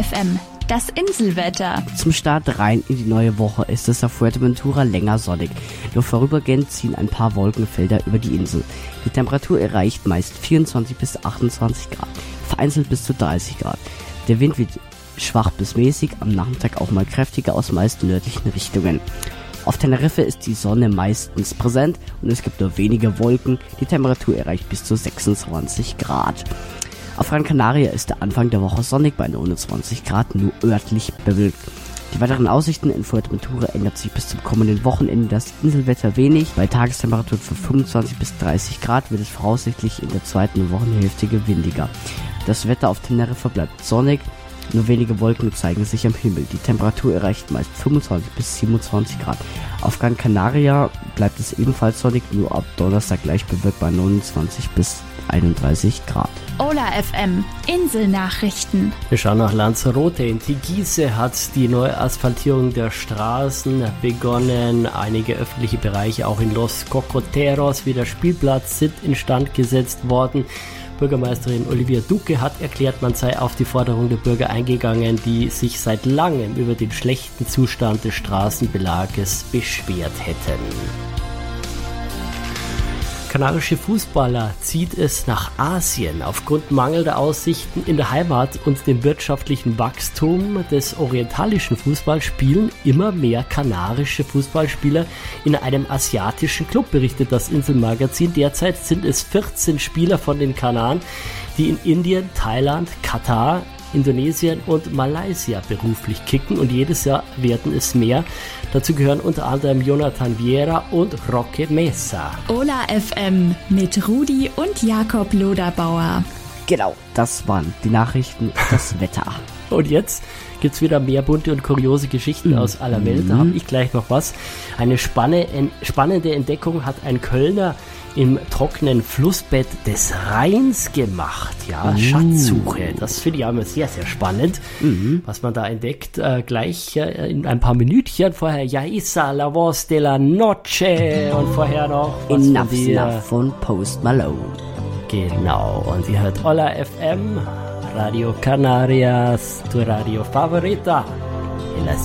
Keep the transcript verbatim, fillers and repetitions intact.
F M, das Inselwetter. Zum Start rein in die neue Woche ist es auf Fuerteventura länger sonnig. Nur vorübergehend ziehen ein paar Wolkenfelder über die Insel. Die Temperatur erreicht meist vierundzwanzig bis achtundzwanzig Grad, vereinzelt bis zu dreißig Grad. Der Wind wird schwach bis mäßig, am Nachmittag auch mal kräftiger aus meist nördlichen Richtungen. Auf Teneriffa ist die Sonne meistens präsent und es gibt nur wenige Wolken. Die Temperatur erreicht bis zu sechsundzwanzig Grad. Auf Gran Canaria ist der Anfang der Woche sonnig bei neunundzwanzig Grad, nur örtlich bewölkt. Die weiteren Aussichten in Fuerteventura ändert sich bis zum kommenden Wochenende das Inselwetter wenig. Bei Tagestemperaturen von fünfundzwanzig bis dreißig Grad wird es voraussichtlich in der zweiten Wochenhälfte windiger. Das Wetter auf Teneriffa bleibt sonnig, nur wenige Wolken zeigen sich am Himmel. Die Temperatur erreicht meist fünfundzwanzig bis siebenundzwanzig Grad. Auf Gran Canaria bleibt es ebenfalls sonnig, nur ab Donnerstag gleich bewölkt bei neunundzwanzig bis einunddreißig Grad. Ola F M, Inselnachrichten. Wir schauen nach Lanzarote. In Teguise hat die Neuasphaltierung der Straßen begonnen. Einige öffentliche Bereiche, auch in Los Cocoteros, wie der Spielplatz, sind instand gesetzt worden. Bürgermeisterin Olivia Duque hat erklärt, man sei auf die Forderung der Bürger eingegangen, die sich seit langem über den schlechten Zustand des Straßenbelages beschwert hätten. Kanarische Fußballer zieht es nach Asien. Aufgrund mangelnder Aussichten in der Heimat und dem wirtschaftlichen Wachstum des orientalischen Fußballs spielen immer mehr kanarische Fußballspieler in einem asiatischen Club, berichtet das Inselmagazin. Derzeit sind es vierzehn Spieler von den Kanaren, die in Indien, Thailand, Katar, Indonesien und Malaysia beruflich kicken und jedes Jahr werden es mehr. Dazu gehören unter anderem Jonathan Vieira und Roque Mesa. Ola F M mit Rudi und Jakob Loderbauer. Genau, das waren die Nachrichten und das Wetter. Und jetzt gibt's wieder mehr bunte und kuriose Geschichten mhm. aus aller Welt. Da habe ich gleich noch was. Eine spanne, en, spannende Entdeckung hat ein Kölner im trockenen Flussbett des Rheins gemacht. Ja, mhm. Schatzsuche. Das finde ich auch immer sehr, sehr spannend, mhm. was man da entdeckt. Äh, gleich äh, in ein paar Minütchen. Vorher Ja Isa, La Voz de la Noche. Und vorher noch was Enough von dir. Enough von Post Malone. Genau. Und ihr hört Ola F M, Radio Canarias, tu Radio Favorita.